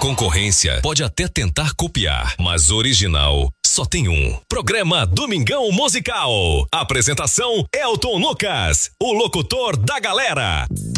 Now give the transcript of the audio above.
concorrência pode até tentar copiar, mas original só tem um. Programa Domingão Musical. Apresentação Elton Lucas, o locutor da galera.